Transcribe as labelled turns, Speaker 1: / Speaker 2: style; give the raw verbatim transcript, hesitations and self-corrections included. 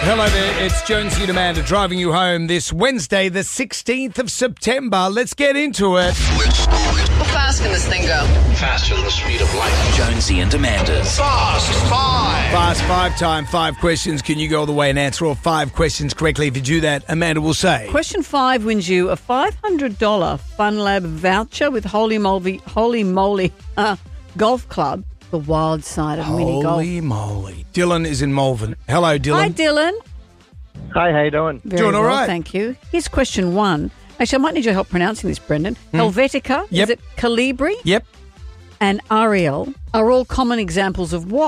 Speaker 1: Hello there, it's Jonesy and Amanda driving you home this Wednesday, the sixteenth of September. Let's get into it.
Speaker 2: How fast can this thing go?
Speaker 3: Faster than the speed of light.
Speaker 4: Jonesy and Amanda's
Speaker 3: Fast Five.
Speaker 1: Fast five time, five questions. Can you go all the way and answer all five questions correctly? If you do that, Amanda will say.
Speaker 5: Question five wins you a five hundred dollars Fun Lab voucher with Holy Moly, Holy Moly uh, Golf Club, the wild side of mini golf.
Speaker 1: Holy moly. Dylan is in Malvern. Hello, Dylan.
Speaker 5: Hi, Dylan.
Speaker 6: Hi, how you doing?
Speaker 5: Very
Speaker 1: Doing all
Speaker 5: well,
Speaker 1: right.
Speaker 5: thank you. Here's question one. Actually, I might need your help pronouncing this, Brendan. Helvetica,
Speaker 1: Yep.
Speaker 5: is it Calibri,
Speaker 1: Yep.
Speaker 5: and Ariel are all common examples of what?